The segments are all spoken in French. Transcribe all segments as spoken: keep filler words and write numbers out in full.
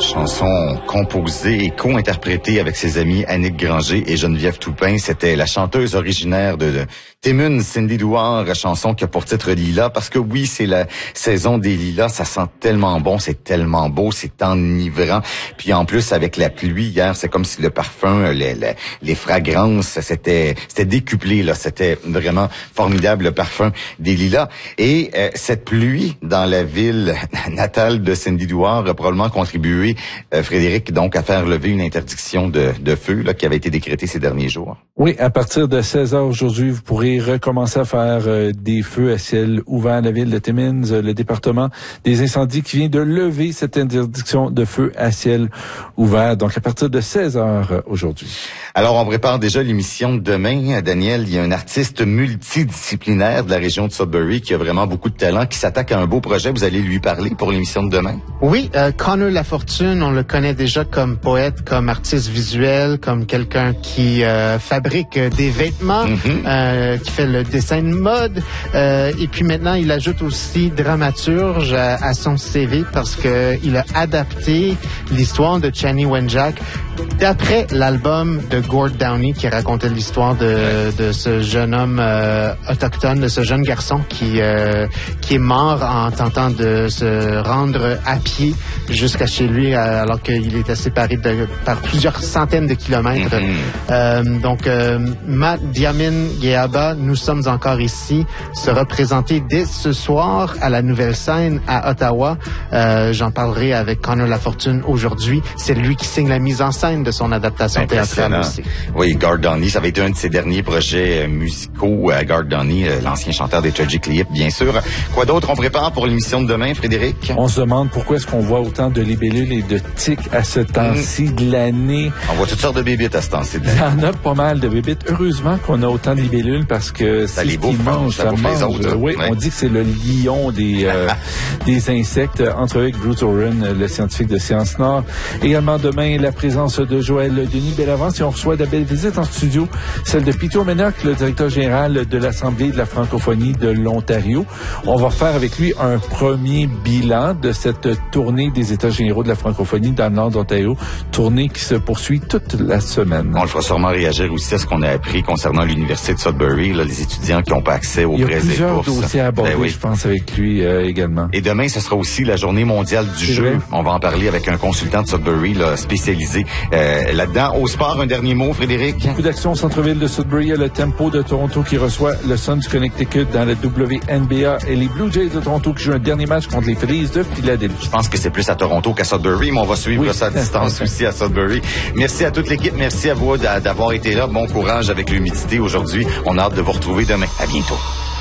chanson composée et co-interprétée avec ses amis Annick Granger et Geneviève Toupin. C'était la chanteuse originaire de, de Timmins, Cindy Douard, chanson qui a pour titre Lila, parce que oui, c'est la saison des lilas, ça sent tellement bon, c'est tellement beau, c'est enivrant. Puis en plus, avec la pluie hier, c'est comme si le parfum, les, les, les fragrances, c'était c'était décuplé, là, c'était vraiment formidable, le parfum des lilas. Et euh, cette pluie dans la ville natale de Cindy Douard a probablement contribué, euh, Frédéric, donc à faire lever une interdiction de, de feu là, qui avait été décrétée ces derniers jours. Oui, à partir de seize heures aujourd'hui, vous pourrez recommencer à faire euh, des feux à ciel ouvert. La ville de Timmins, euh, le département des incendies qui vient de lever cette interdiction de feu à ciel ouvert. Donc à partir de seize heures euh, aujourd'hui. Alors on prépare déjà l'émission de demain. Daniel, il y a un artiste multidisciplinaire de la région de Sudbury qui a vraiment beaucoup de talent, qui s'attaque à un beau projet. Vous allez lui parler pour l'émission de demain? Oui, euh, Connor Lafortune, on le connaît déjà comme poète, comme artiste visuel, comme quelqu'un qui euh, fabrique des vêtements, mm-hmm. euh, qui fait le dessin de mode. Euh, et puis maintenant, il ajoute aussi dramaturge à, à son C V parce que il a adapté l'histoire de Chani Wenjack d'après l'album de Gord Downie qui racontait l'histoire de, de ce jeune homme euh, autochtone, de ce jeune garçon qui euh, qui est mort en tentant de se rendre à pied jusqu'à chez lui alors qu'il était séparé de, par plusieurs centaines de kilomètres. Mm-hmm. Euh, donc, euh, Matt Diamin Guéaba, nous sommes encore ici, se représenter dès ce soir à la Nouvelle Scène à Ottawa. Euh, j'en parlerai avec Connor Lafortune aujourd'hui. C'est lui qui signe la mise en scène de son adaptation théâtrale aussi. Oui, Gord Downie, ça avait été un de ses derniers projets musicaux. Euh, Gord Downie, euh, l'ancien chanteur des Tragically Hip, bien sûr. Quoi d'autre on prépare pour l'émission de demain, Frédéric? On se demande pourquoi est-ce qu'on voit autant de libellules et de tiques à ce temps-ci mmh. de l'année. On voit toutes sortes de bébites à ce temps-ci de l'année. Il y en a pas mal de bébites. Heureusement qu'on a autant de libellules parce que ça c'est les ce qu'ils mangent, ça mange. Les autres, oui, ouais. On dit que c'est le lion des euh, des insectes. Entre avec Bruce Oren, le scientifique de Sciences Nord. Également demain, la présence de Joël Denis Bellavance et on reçoit de belles visites en studio, celle de Peter Menard, le directeur général de l'Assemblée de la francophonie de l'Ontario. On va faire avec lui un premier bilan de cette tournée des États généraux de la francophonie dans le nord d'Ontario, tournée qui se poursuit toute la semaine. On le fera sûrement réagir aussi à ce qu'on a appris concernant l'Université de Sudbury, là, les étudiants qui n'ont pas accès aux prêts et bourses. Il y a plusieurs dossiers à aborder, ben oui. je pense, avec lui euh, également. Et demain, ce sera aussi la journée mondiale du C'est jeu. Vrai. On va en parler avec un consultant de Sudbury là, spécialisé euh, là-dedans. Au sport, un dernier mot, Frédéric? Beaucoup d'actions au centre-ville de Sudbury. Il y a le Tempo de Toronto qui reçoit le Suns du Connecticut dans la W N B A et les Blue Jays de Toronto qui jouent un dernier match contre les Phillies de Philadelphie. Je pense que c'est plus à Toronto qu'à Sudbury, mais on va suivre oui. ça à distance aussi à Sudbury. Merci à toute l'équipe. Merci à vous d'avoir été là. Bon courage avec l'humidité aujourd'hui. On a hâte de vous retrouver demain. À bientôt.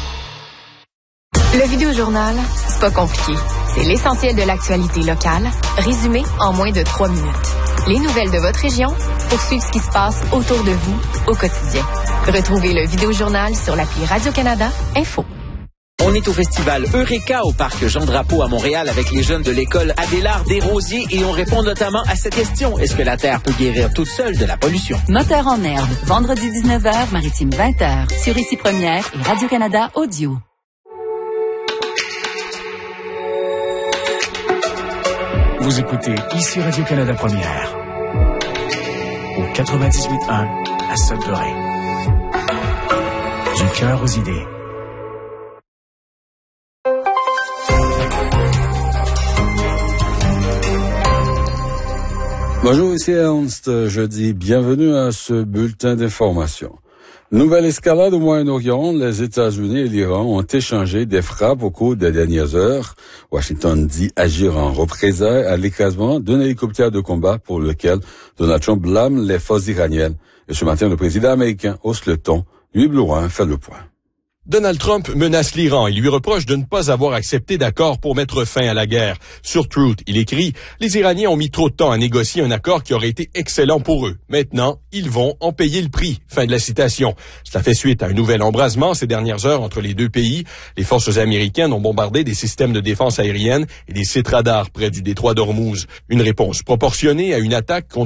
Le Vidéojournal, c'est pas compliqué. C'est l'essentiel de l'actualité locale, résumé en moins de trois minutes. Les nouvelles de votre région pour suivre ce qui se passe autour de vous au quotidien. Retrouvez le Vidéojournal sur l'appli Radio-Canada Info. On est au festival Eureka au parc Jean-Drapeau à Montréal avec les jeunes de l'école Adélard Desrosiers et on répond notamment à cette question. Est-ce que la Terre peut guérir toute seule de la pollution? Moteur en herbe, vendredi dix-neuf heures, Maritime vingt heures, sur Ici Première et Radio-Canada Audio. Vous écoutez Ici Radio-Canada Première au quatre-vingt-dix-huit un à Sudbury. Du cœur aux idées. Bonjour, ici Ernst. Je dis bienvenue à ce bulletin d'information. Nouvelle escalade au Moyen-Orient, les États-Unis et l'Iran ont échangé des frappes au cours des dernières heures. Washington dit agir en représailles à l'écrasement d'un hélicoptère de combat pour lequel Donald Trump blâme les forces iraniennes. Et ce matin, le président américain hausse le ton. Louis Blouin fait le point. Donald Trump menace l'Iran. Il lui reproche de ne pas avoir accepté d'accord pour mettre fin à la guerre. Sur Truth, il écrit « Les Iraniens ont mis trop de temps à négocier un accord qui aurait été excellent pour eux. Maintenant, ils vont en payer le prix. » Fin de la citation. Cela fait suite à un nouvel embrasement ces dernières heures entre les deux pays. Les forces américaines ont bombardé des systèmes de défense aérienne et des sites radars près du détroit d'Ormuz. Une réponse proportionnée à une attaque contre